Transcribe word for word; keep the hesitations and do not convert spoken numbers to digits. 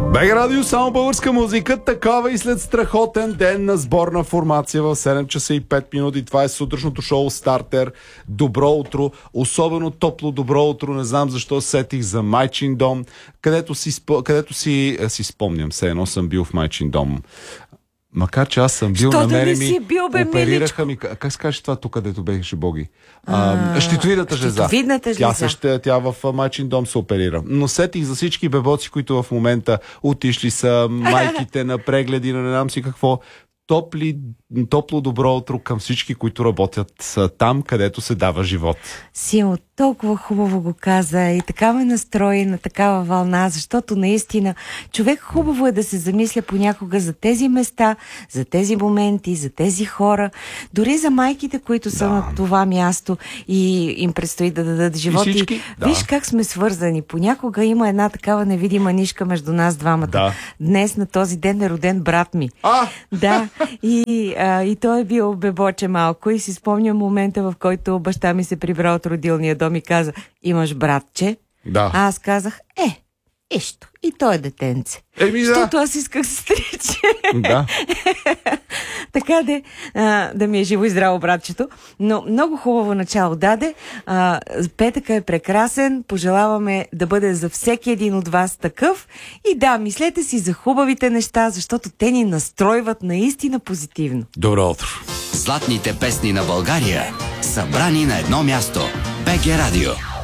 БГ Радио, само българска музика, такава и след страхотен ден на сборна формация в седем часа и пет минути. Това е сутрешното шоу Стартер. Добро утро, особено топло добро утро. Не знам защо сетих за Майчин дом, където си, където си, си спомням, все едно съм бил в Майчин дом. Макар че аз съм бил, Що на да мене не си ми бил, бе, оперираха ми. Как се каже това тук, където беше Боги? А, щитовидната жлеза. Щитовидната Тя, жлеза. се, тя в Майчин дом се оперира. Но сетих за всички бебоци, които в момента отишли са, майките на прегледи, на не знам си какво. Топли, топло добро утро към всички, които работят там, където се дава живот. Симо, толкова хубаво го каза и така ме настрои на такава вълна, защото наистина човек хубаво е да се замисля понякога за тези места, за тези моменти, за тези хора, дори за майките, които са да. на това място и им предстои да дадат живот. И всички, и да. Виж как сме свързани. Понякога има една такава невидима нишка между нас двамата. Да. Днес на този ден е роден брат ми. А! Да, и, а, и той е бил бебоче малко и си спомням момента, в който баща ми се прибра от родилния дом и каза: имаш братче? Да. А аз казах: е, ещо, и той е детенце. Еми, да. Защото аз исках сестриче. Да. Така де, а, да ми е живо и здраво братчето. Но много хубаво начало даде. А, петъка е прекрасен. Пожелаваме да бъде за всеки един от вас такъв. И да, мислете си за хубавите неща, защото те ни настройват наистина позитивно. Добро утро. Златните песни на България, събрани на едно място. БГ Радио.